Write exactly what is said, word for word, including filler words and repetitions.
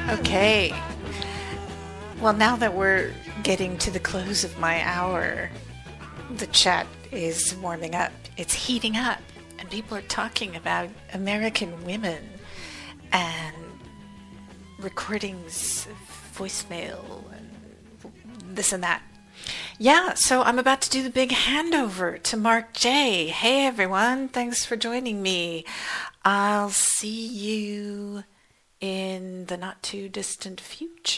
Okay. Well, now that we're getting to the close of my hour, the chat is warming up. It's heating up. And people are talking about American women and recordings, voicemail, and this and that. Yeah, so I'm about to do the big handover to Mark J. Hey, everyone. Thanks for joining me. I'll see you in the not too distant future.